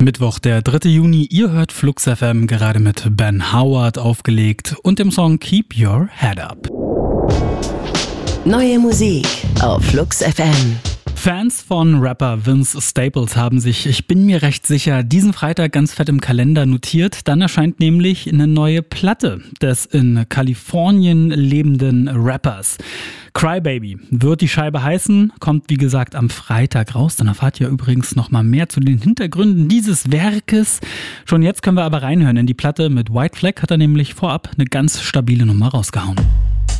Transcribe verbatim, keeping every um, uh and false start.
Mittwoch, der dritte Juni, ihr hört Flux F M gerade mit Ben Howard aufgelegt und dem Song Keep Your Head Up. Neue Musik auf Flux F M. Fans von Rapper Vince Staples haben sich, ich bin mir recht sicher, diesen Freitag ganz fett im Kalender notiert. Dann erscheint nämlich eine neue Platte des in Kalifornien lebenden Rappers. Crybaby wird die Scheibe heißen, kommt wie gesagt am Freitag raus. Dann erfahrt ihr übrigens nochmal mehr zu den Hintergründen dieses Werkes. Schon jetzt können wir aber reinhören in die Platte. Mit White Flag hat er nämlich vorab eine ganz stabile Nummer rausgehauen.